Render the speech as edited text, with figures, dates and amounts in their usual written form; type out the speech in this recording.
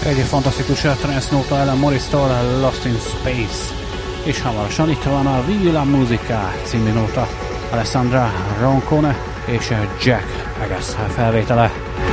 Egy fantasztikus trance nóta Alan Morris-tól, Lost in Space. És hamarosan itt van a Viva la Musica című nóta, Alessandra Roncone és Jack Agas felvétele.